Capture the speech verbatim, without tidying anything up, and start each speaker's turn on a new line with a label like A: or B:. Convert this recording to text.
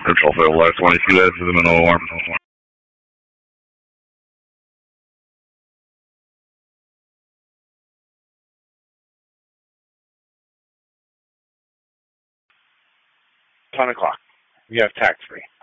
A: Control field, last twenty-two, that's the middle alarm. ten o'clock. You have tax free.